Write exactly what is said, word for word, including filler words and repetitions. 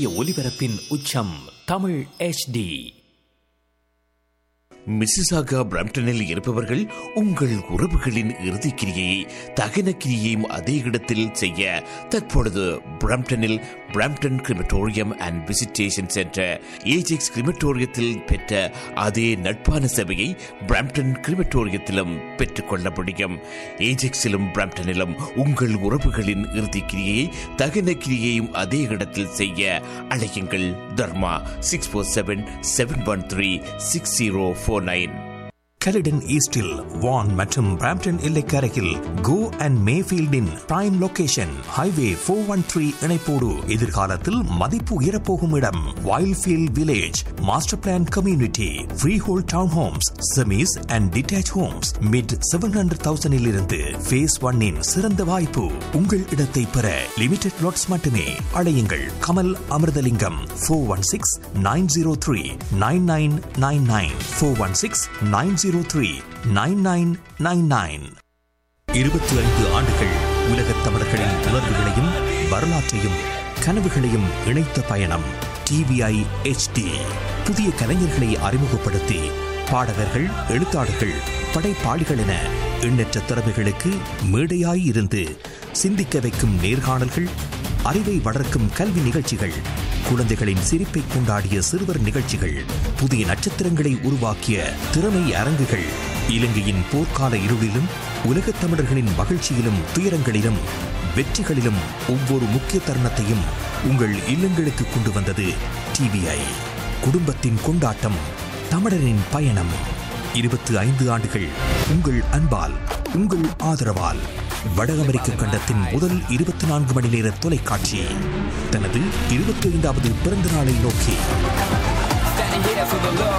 ஒலிபரப்பின் உச்சம் Tamil H D. Mississauga பிரம்டனில் இருப்பவர்கள் உங்கள் உறவுகளின் இறுதிக்கிரியை தகன கிரியையும் அதே இடத்தில் செய்ய தற்பொழுது பிரம்டனில் Brampton crematorium and visitation centre Ajax கிரிமட்டோரியத்தில் பெற்ற அதே நட்பான சேவையை பிரம்டன் கிரிமட்டோரியத்திலும் பெற்றுக்கொள்ள முடியும். ஏஜெக்ஸிலும் பிரம்டனிலும் உங்கள் உறவுகளின் இறுதிக்கிரியை தகன கிரியையும் அதே இடத்தில் செய்ய அழையுங்கள். தர்மா six four seven seven one three six zero four nine. கலிடன் ஈஸ்டில் வான் மற்றும் Brampton எல்லைக்கரையில் go and மேஃபீல்டின் prime location highway four one three இணைப்போடு எதிர்காலத்தில் மதிப்பு உயரப்போகும் இடம் Wildfield village master plan community free whole down Holmes semis and detach Holmes mid seven hundred தௌசண்டில் இருந்து face ஒன்னின் சிறந்த வாய்ப்பு. உங்கள் இடத்தை பெற லிமிடெட் லாட்ஸ் மட்டுமே. அழையுங்கள் Kamal Amirthalingam four one six nine zero three nine nine nine nine four one six nine zero three nine nine nine nine. இருபத்தி ஐந்து ஆண்டுகள் உலகத் தமிழர்களின் உணர்வுகளையும் வரலாற்றையும் கனவுகளையும் இணைத்த பயணம் டிவிஐ எச் டி. புதிய கலைஞர்களை அறிமுகப்படுத்தி பாடகர்கள், எழுத்தாளர்கள், படைப்பாளிகள் என எண்ணற்ற திறமைகளுக்கு மேடையாய் இருந்து சிந்திக்க வைக்கும் நேர்காணல்கள், அறிவை வளர்க்கும் கல்வி நிகழ்ச்சிகள், குழந்தைகளின் சிரிப்பை கொண்டாடிய சிறுவர் நிகழ்ச்சிகள், புதிய நட்சத்திரங்களை உருவாக்கிய திறமை அரங்குகள், இலங்கையின் போர்க்கால இருளிலும் உலகத் தமிழர்களின் மகிழ்ச்சியிலும் துயரங்களிலும் வெற்றிகளிலும் ஒவ்வொரு முக்கிய தருணத்தையும் உங்கள் இல்லங்களுக்கு கொண்டு வந்தது டிவிஐ. குடும்பத்தின் கொண்டாட்டம், தமிழரின் பயணம். இருபத்தி ஐந்து ஆண்டுகள் உங்கள் அன்பால், உங்கள் ஆதரவால் வட அமெரிக்க கண்டத்தின் முதல் இருபத்தி நான்கு மணி நேர தொலைக்காட்சி தனது இருபத்தி ஐந்தாவது பிறந்த நாளை நோக்கி